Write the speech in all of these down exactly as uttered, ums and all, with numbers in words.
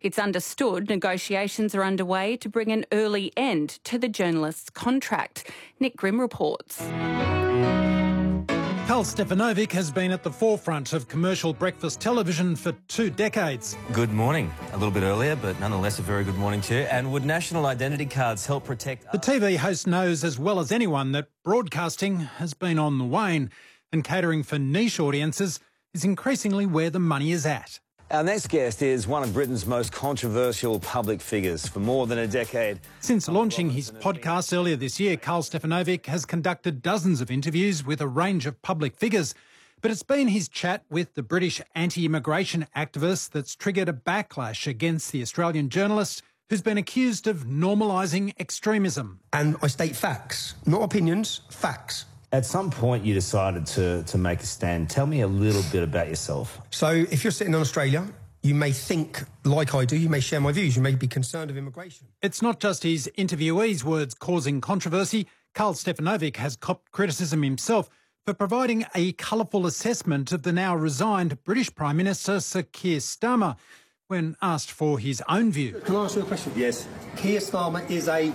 It's understood negotiations are underway to bring an early end to the journalist's contract. Nick Grimm reports. Karl Stefanovic has been at the forefront of commercial breakfast television for two decades. Good morning. A little bit earlier, but nonetheless a very good morning to you. And would national identity cards help protect... The T V host knows as well as anyone that broadcasting has been on the wane, and catering for niche audiences is increasingly where the money is at. Our next guest is one of Britain's most controversial public figures for more than a decade. Since launching his podcast earlier this year, Karl Stefanovic has conducted dozens of interviews with a range of public figures. But it's been his chat with the British anti-immigration activist that's triggered a backlash against the Australian journalist who's been accused of normalising extremism. And I state facts, not opinions, facts. At some point you decided to, to make a stand. Tell me a little bit about yourself. So if you're sitting in Australia, you may think, like I do, you may share my views, you may be concerned of immigration. It's not just his interviewees' words causing controversy. Karl Stefanovic has copped criticism himself for providing a colourful assessment of the now resigned British Prime Minister Sir Keir Starmer when asked for his own view. Can I ask you a question? Yes. Keir Starmer is a...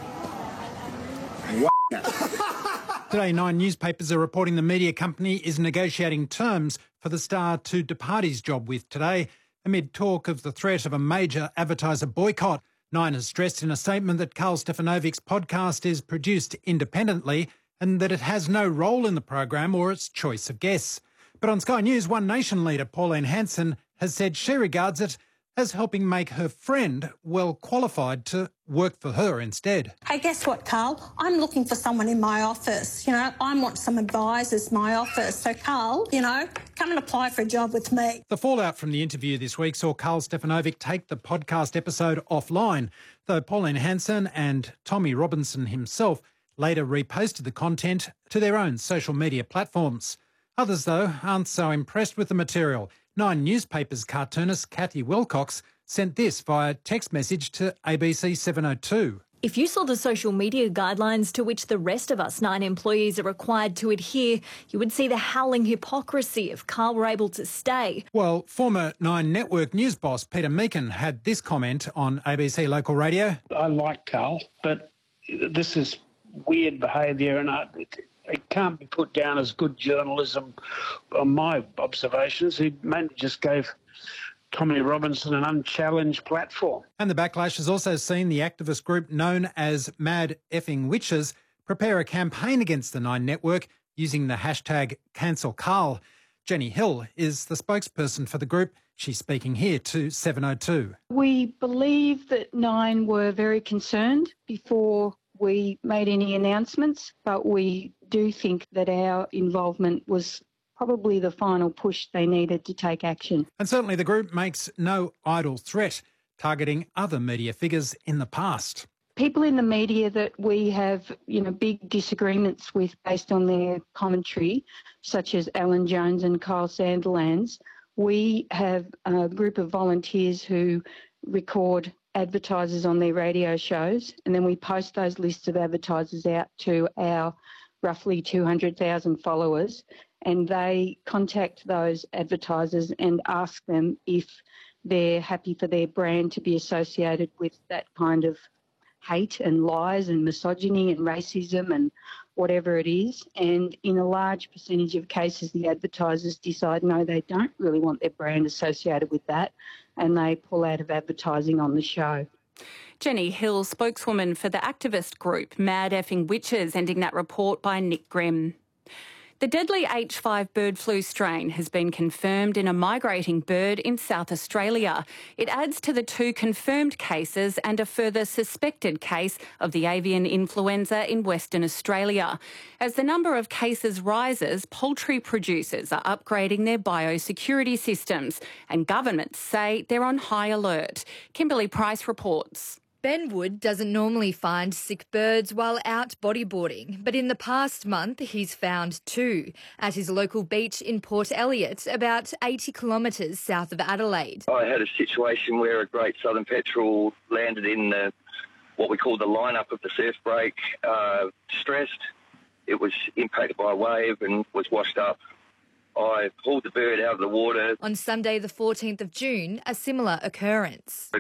Today, nine newspapers are reporting the media company is negotiating terms for the Star to depart his job with today, amid talk of the threat of a major advertiser boycott. Nine has stressed in a statement that Karl Stefanovic's podcast is produced independently and that it has no role in the program or its choice of guests. But on Sky News, One Nation leader Pauline Hanson has said she regards it as helping make her friend well qualified to work for her instead. Hey, guess what, Karl? I'm looking for someone in my office. You know, I want some advisors in my office. So, Karl, you know, come and apply for a job with me. The fallout from the interview this week saw Karl Stefanovic take the podcast episode offline, though Pauline Hanson and Tommy Robinson himself later reposted the content to their own social media platforms. Others, though, aren't so impressed with the material. Nine newspapers cartoonist Kathy Wilcox sent this via text message to A B C seven oh two. If you saw the social media guidelines to which the rest of us Nine employees are required to adhere, you would see the howling hypocrisy if Karl were able to stay. Well, former Nine Network news boss Peter Meakin had this comment on A B C Local Radio. I like Karl, but this is weird behaviour and I... it can't be put down as good journalism on my observations. He mainly just gave Tommy Robinson an unchallenged platform. And the backlash has also seen the activist group known as Mad Effing Witches prepare a campaign against the Nine Network using the hashtag CancelKarl. Jenny Hill is the spokesperson for the group. She's speaking here to seven oh two. We believe that Nine were very concerned before we made any announcements, but we do think that our involvement was probably the final push they needed to take action. And certainly the group makes no idle threat, targeting other media figures in the past. People in the media that we have, you know, big disagreements with based on their commentary, such as Alan Jones and Kyle Sandilands, we have a group of volunteers who record advertisers on their radio shows, and then we post those lists of advertisers out to our roughly two hundred thousand followers, and they contact those advertisers and ask them if they're happy for their brand to be associated with that kind of hate and lies and misogyny and racism and whatever it is. And in a large percentage of cases, the advertisers decide, no, they don't really want their brand associated with that, and they pull out of advertising on the show. Jenny Hill, spokeswoman for the activist group Mad Effing Witches, ending that report by Nick Grimm. The deadly H five bird flu strain has been confirmed in a migrating bird in South Australia. It adds to the two confirmed cases and a further suspected case of the avian influenza in Western Australia. As the number of cases rises, poultry producers are upgrading their biosecurity systems, and governments say they're on high alert. Kimberly Price reports. Ben Wood doesn't normally find sick birds while out bodyboarding, but in the past month he's found two at his local beach in Port Elliot, about eighty kilometres south of Adelaide. I had a situation where a great southern petrel landed in the, what we call the lineup of the surf break, uh, stressed. It was impacted by a wave and was washed up. I pulled the bird out of the water. On Sunday the fourteenth of June, a similar occurrence. A